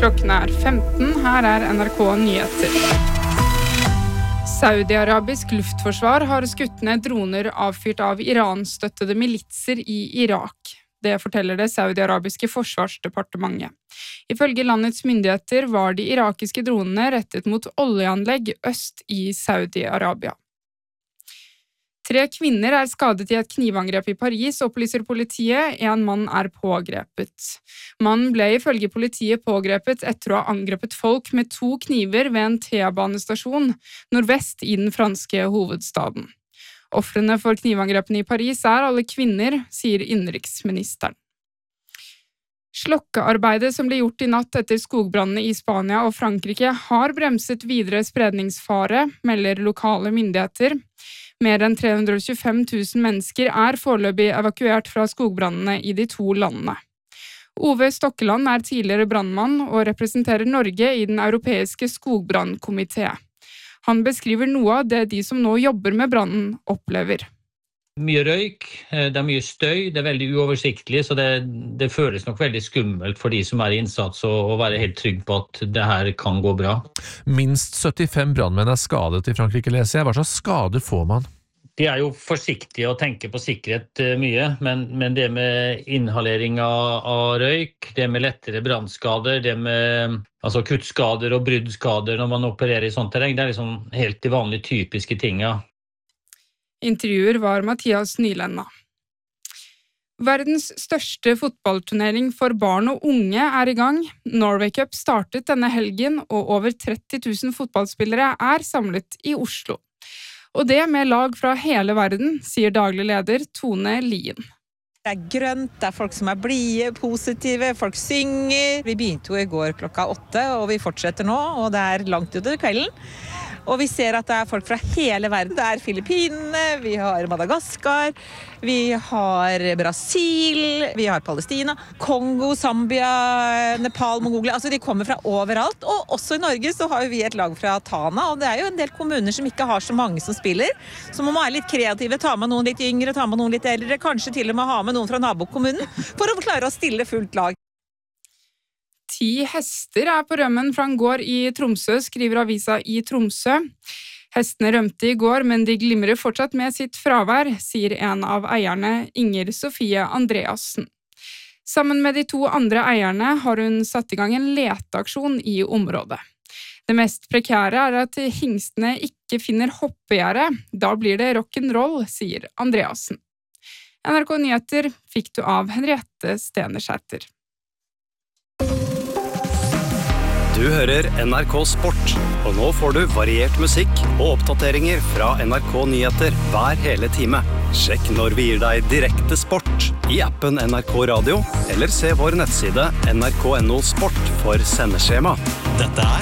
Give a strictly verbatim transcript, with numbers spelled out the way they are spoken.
Klokken er femten, her er N R K Nyheter. Saudi-arabisk luftforsvar har skutt ned droner avfyrt av Iran-støttede militser i Irak. Det forteller det Saudi-arabiske forsvarsdepartementet. Ifølge landets myndigheter var de irakiske dronene rettet mot oljeanlegg øst i Saudi-Arabia. Tre kvinner er skadet i et knivangrep i Paris, opplyser politiet. En mann er pågrepet. Mannen ble ifølge politiet pågrepet etter å ha angrepet folk med to kniver ved en T-banestasjon nordvest i den franske hovedstaden. Ofrene for knivangrepene i Paris er alle kvinner, sier innenriksministeren. Slokkearbeidet som ble gjort i natt etter skogbrannene i Spania og Frankrike har bremset videre spredningsfare, melder lokale myndigheter. Mer enn tre hundre og tjuefem tusen mennesker er foreløpig evakuert fra skogbrannene i de to landene. Ove Stokkeland er tidligere brannmann og representerer Norge i den europeiske skogbrannkomité. Han beskriver noe av det de som nå jobber med brannen opplever. Mye røyk, det er mye støy, det er veldig uoversiktlig, så det, det føles nok veldig skummelt for de som er i innsats å være helt trygg på at det her kan gå bra. Minst syttifem brannmenn er skadet i Frankrike, leser jeg. Hva slags skader får man? De er jo forsiktige og tenker på sikkerhet mye, men, men det med inhalering av, av røyk, det med lettere brannskader, det med altså kuttskader og bruddskader når man opererer i sånt terreng, det er liksom helt de vanlige typiske tingene. Intervjuer var Mathias Nylenna. Verdens største fotballturnering for barn og unge er i gang. Norway Cup startet denne helgen, og over tretti tusen fotballspillere er samlet i Oslo. Og det med lag fra hele verden, sier daglig leder Tone Lien. Det er grønt, det er folk som er blide, positive, folk synger. Vi begynte jo i går klokka åtte, og vi fortsetter nå, og det er langt utover kvelden. Og vi ser at det er folk fra hele verden. Det er Filippinene, vi har Madagaskar, vi har Brasil, vi har Palestina, Kongo, Zambia, Nepal, Mongolia. Altså de kommer fra overalt. Og også i Norge så har vi et lag fra Tana, og det er jo en del kommuner som ikke har så mange som spiller. Så man må være litt kreative, ta med noen litt yngre, ta med noen litt eldre, kanskje til og med ha med noen fra nabokommunen, for å klare å stille fullt lag. Ti hester er på rømmen fra en gård i Tromsø, skriver avisa i Tromsø. Hestene rømte i går, men de glimrer fortsatt med sitt fravær, sier en av eierne, Inger Sofie Andreassen. Sammen med de to andre eierne har hun satt i gang en leteaksjon i området. Det mest prekære er at hingstene ikke finner hoppegjerde. Da blir det rock'n'roll, sier Andreassen. N R K Nyheter fikk du av Henriette Stenersæter. Du hører N R K Sport, og nå får du variert musikk og oppdateringer fra N R K Nyheter hver hele time. Sjekk når vi gir deg direkte sport i appen N R K Radio, eller se vår nettside N R K punktum no sport for sendeskjema. Dette er